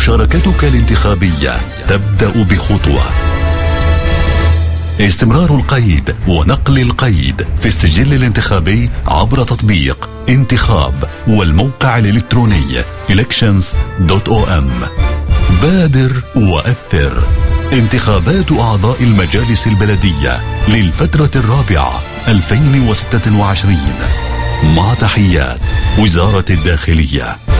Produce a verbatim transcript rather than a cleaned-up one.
مشاركتك الانتخابية تبدأ بخطوة. استمرار القيد ونقل القيد في السجل الانتخابي عبر تطبيق انتخاب والموقع الإلكتروني elections دوت او ام. بادر وأثر. انتخابات أعضاء المجالس البلدية للفترة الرابعة ألفين وستة وعشرين. مع تحيات وزارة الداخلية.